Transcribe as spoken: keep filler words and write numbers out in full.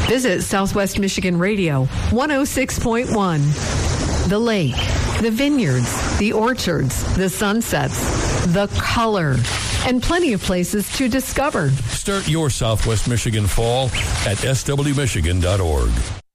Visit Southwest Michigan Radio one oh six point one. The lake, the vineyards, the orchards, the sunsets, the color, and plenty of places to discover. Start your Southwest Michigan fall at s w michigan dot org.